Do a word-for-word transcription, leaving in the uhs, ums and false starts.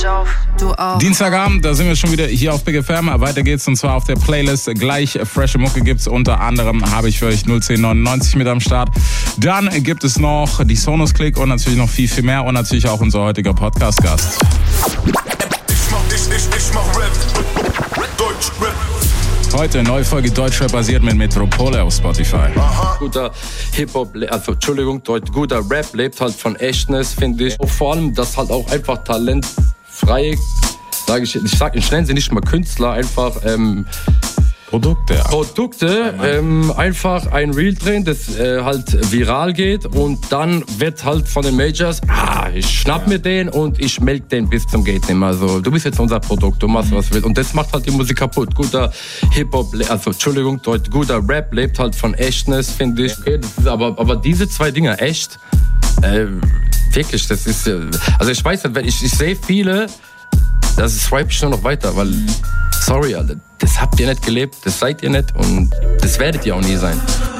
Du auch. Dienstagabend, da sind wir schon wieder hier auf Big F M. Weiter geht's und zwar auf der Playlist. Gleich frische Mucke gibt's. Unter anderem habe ich für euch null zehn neunundneunzig mit am Start. Dann gibt es noch die Sonos Click und natürlich noch viel, viel mehr. Und natürlich auch unser heutiger Podcast-Gast. Ich mach, ich, ich, ich mach Rap. Deutsch Rap. Heute neue Folge Deutschrap basiert mit Metropole auf Spotify. Aha. Guter Hip-Hop, also Entschuldigung, guter Rap lebt halt von Echtness, finde ich. Und vor allem, dass halt auch einfach talentfrei, sage ich, ich, sag, ich nenne sie nicht mal Künstler, einfach ähm, Produkte, ja. Produkte, ähm, einfach ein Reel drehen, das äh, halt viral geht und dann wird halt von den Majors, ah, ich schnapp mir den und ich melk den bis zum geht nicht mehr. Also du bist jetzt unser Produkt, du machst was willst und das macht halt die Musik kaputt. Guter Hip-Hop, also Entschuldigung, guter Rap lebt halt von Echtness, finde ich. Okay, das ist aber, aber diese zwei Dinger, echt, äh, wirklich, das ist, äh, also ich weiß nicht, ich, ich sehe viele, das swipe ich nur noch weiter, weil, sorry, Alter, das habt ihr nicht gelebt, das seid ihr nicht und das werdet ihr auch nie sein.